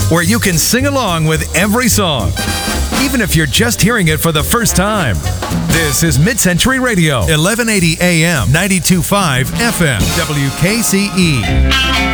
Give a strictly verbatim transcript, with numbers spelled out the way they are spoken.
where you can sing along with every song, even if you're just hearing it for the first time. This is Mid-Century Radio, eleven eighty A M, ninety-two point five F M, W K C E.